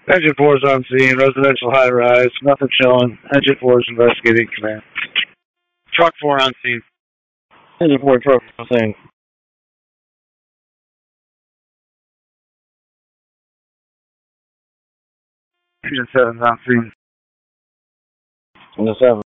Engine 4 is on scene, residential high rise, nothing showing. Engine 4 is investigating command. Truck 4 on scene. Engine 4 truck on scene. Engine 7 is on scene. Engine 7.